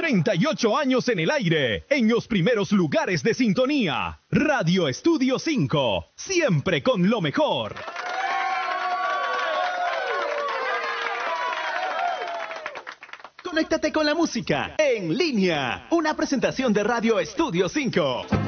38 años en el aire, en los primeros lugares de sintonía. Radio Estudio 5, siempre con lo mejor. Conéctate con la música en línea. Una presentación de Radio Estudio 5.